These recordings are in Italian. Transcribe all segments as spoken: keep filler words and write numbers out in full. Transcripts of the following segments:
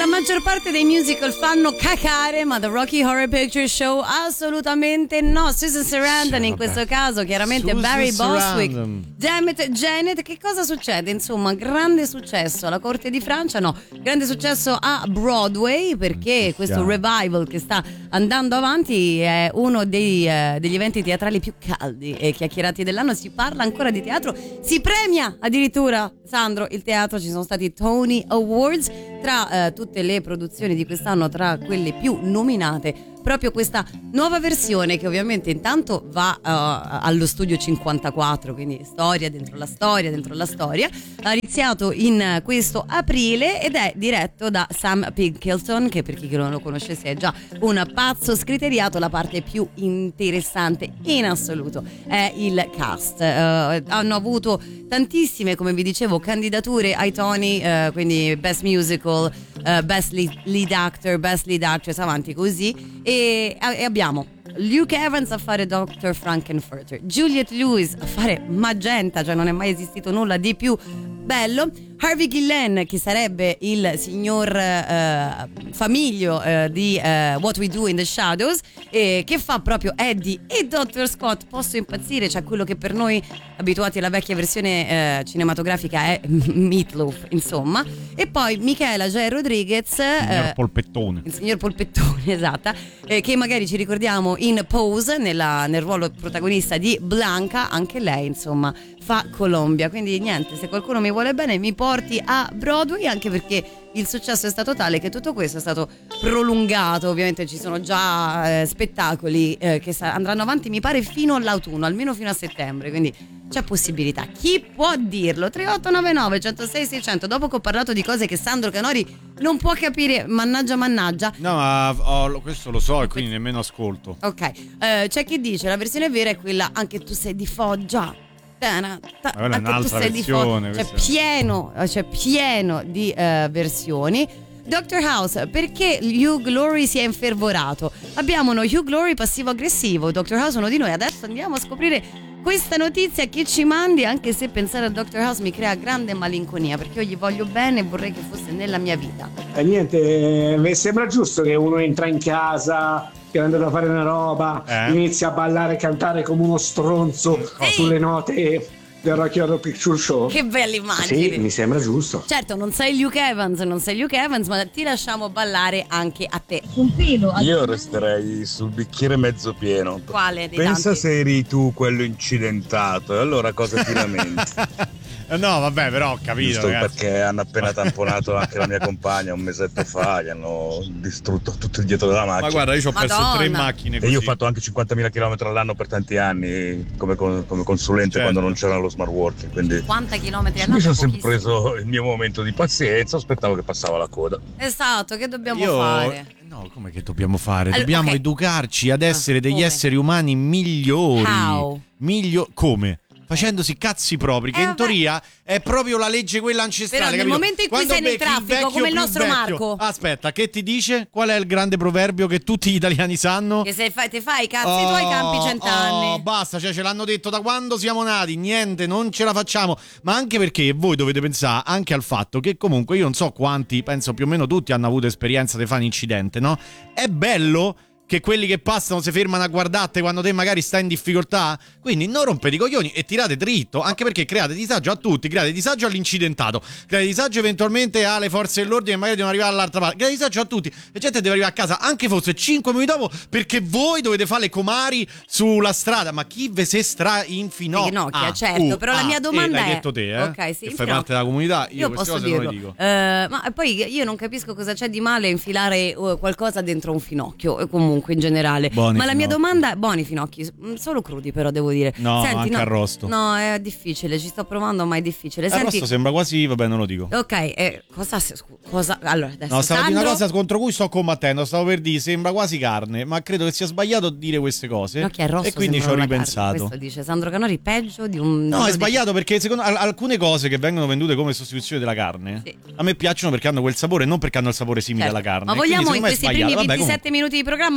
La maggior parte dei musical fanno cacare, ma The Rocky Horror Picture Show assolutamente no. Susan Sarandon sì, in questo caso, chiaramente Susan Barry Bostwick, Dammit Janet. Che cosa succede? Insomma, grande successo alla corte di Francia, no, grande successo a Broadway, perché questo revival che sta andando avanti è uno dei, eh, degli eventi teatrali più caldi e chiacchierati dell'anno. Si parla ancora di teatro, si premia addirittura, Sandro, il teatro. Ci sono stati Tony Awards tra eh, tutte le produzioni di quest'anno, tra quelle più nominate proprio questa nuova versione, che ovviamente intanto va uh, allo studio cinquantaquattro, quindi storia dentro la storia dentro la storia. Ha iniziato in questo aprile ed è diretto da Sam Pinkleton, che per chi non lo conoscesse è già un pazzo scriteriato. La parte più interessante in assoluto è il cast. Uh, hanno avuto tantissime, come vi dicevo, candidature ai Tony, uh, quindi Best Musical, uh, Best Lead, lead Actor, Best Lead Actress, avanti così. E, e abbiamo Luke Evans a fare doctor Frankenfurter, Juliette Lewis a fare Magenta, cioè non è mai esistito nulla di più bello, Harvey Guillen, che sarebbe il signor uh, Famiglio uh, di uh, What We Do in the Shadows, eh, che fa proprio Eddie e doctor Scott. Posso impazzire, cioè quello che per noi abituati alla vecchia versione uh, cinematografica è Meatloaf, insomma. E poi Michaela J. Rodriguez, il signor uh, Polpettone il signor Polpettone, esatta, eh, che magari ci ricordiamo in Pose, nella, nel ruolo protagonista di Blanca. Anche lei, insomma, fa Colombia. Quindi niente, se qualcuno mi vuole bene mi porti a Broadway, anche perché il successo è stato tale che tutto questo è stato prolungato. Ovviamente ci sono già eh, spettacoli eh, che sa- andranno avanti, mi pare, fino all'autunno, almeno fino a settembre, quindi c'è possibilità. Chi può dirlo? tre otto nove nove, uno zero sei, sei zero zero. Dopo che ho parlato di cose che Sandro Canori non può capire, mannaggia mannaggia. No, ma oh, questo lo so e quindi nemmeno ascolto. Ok, eh, c'è chi dice la versione vera è quella Anche tu sei di Foggia. Ta, ta, quella è un'altra versione, c'è pieno, c'è pieno di uh, versioni. Doctor House, perché Hugh Glory si è infervorato? Abbiamo uno Hugh Glory passivo aggressivo, Doctor House uno di noi. Adesso andiamo a scoprire questa notizia che ci mandi, anche se pensare a Doctor House mi crea grande malinconia, perché io gli voglio bene e vorrei che fosse nella mia vita. E eh, niente, mi sembra giusto che uno entra in casa, che è andato a fare una roba, eh? inizia a ballare e cantare come uno stronzo sì. sulle note del Rocky Horror Picture Show. Che belle immagini. Sì, mi sembra giusto. Certo, non sei Luke Evans, non sei Luke Evans, ma ti lasciamo ballare anche a te. Un filo. Io resterei sul bicchiere mezzo pieno. Quale dei Pensa tanti? Se eri tu quello incidentato, e allora cosa ti lamenti? No, vabbè, però ho capito. Giusto, ragazzi. Perché hanno appena tamponato anche la mia compagna un mesetto fa, gli hanno distrutto tutto il dietro della macchina. Ma guarda, io ci ho perso Madonna. tre macchine così. E io ho fatto anche cinquantamila chilometri all'anno per tanti anni come, come consulente, certo, quando non c'era lo smart working, quindi cinquanta chilometri all'anno. mi sono sempre preso il mio momento di pazienza, aspettavo che passava la coda. Esatto, che dobbiamo io... fare? No, come che dobbiamo fare? Allora, dobbiamo okay. educarci ad essere degli come? esseri umani migliori. How? Miglio- come? Facendosi cazzi propri, che eh, in teoria è proprio la legge quella ancestrale. Però nel capito? momento in cui Quando sei nel becchi il traffico, come il più nostro vecchio, Marco. Aspetta, che ti dice? Qual è il grande proverbio che tutti gli italiani sanno? Che se fai, ti fai i cazzi Oh, tuoi campi cent'anni. Oh, basta, cioè ce l'hanno detto da quando siamo nati, niente, non ce la facciamo. Ma anche perché voi dovete pensare anche al fatto che comunque io non so quanti, penso più o meno tutti hanno avuto esperienza di fare un incidente, no? È bello che quelli che passano si fermano a guardarti quando te magari stai in difficoltà, quindi non rompete i coglioni e tirate dritto, anche perché create disagio a tutti, create disagio all'incidentato, create disagio eventualmente alle forze dell'ordine che magari devono arrivare all'altra parte, create disagio a tutti, la gente deve arrivare a casa anche fosse cinque minuti dopo, perché voi dovete fare le comari sulla strada. Ma chi ve se stra in finocchia? Finocchia, certo, però la mia domanda eh, è l'hai detto te, eh? Ok, sì, che in fai finocchio. parte della comunità, io, Io queste posso cose dirlo. non le dico. Eh, ma poi io non capisco cosa c'è di male infilare uh, qualcosa dentro un finocchio, e comunque in generale. Buoni ma la mia finocchi. domanda è buoni finocchi, solo crudi però devo dire. No, Senti, anche no, arrosto. No, è difficile, ci sto provando, ma è difficile. Senti, Arrosto sembra quasi, vabbè, non lo dico. ok, eh, cosa, cosa allora adesso No, stavo Sandro... di una cosa contro cui sto combattendo, stavo per dire, sembra quasi carne, ma credo che sia sbagliato dire queste cose. No, che arrosto e quindi ci ho sembra una ripensato. carne, questo dice Sandro Canori, peggio di un... No, è di- sbagliato perché secondo al- alcune cose che vengono vendute come sostituzione della carne, Sì. a me piacciono perché hanno quel sapore, non perché hanno il sapore simile Certo. alla carne. Ma vogliamo Quindi, in secondo me questi è primi sbagliato. Vabbè, ventisette minuti di programma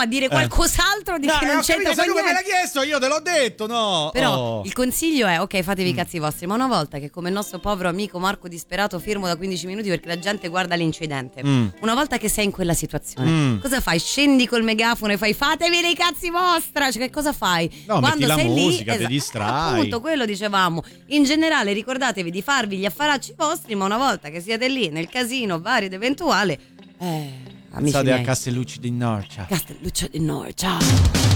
dire qualcos'altro di no, che non ho c'entra capito, sai come me niente. l'ha chiesto? Io te l'ho detto, no. Però oh. il consiglio è ok, fatevi i cazzi vostri, ma una volta che come il nostro povero amico Marco disperato fermo da quindici minuti perché la gente guarda l'incidente, Mm. una volta che sei in quella situazione, Mm. cosa fai? Scendi col megafono e fai fatevi dei cazzi vostra, cioè che cosa fai? No, Quando metti la sei musica, lì, ti esa- distrai. appunto, quello dicevamo. In generale ricordatevi di farvi gli affaracci vostri, ma una volta che siete lì nel casino vario ed eventuale, eh, amici Pensate miei, a Castellucci di Norcia. Castelluccio di Norcia.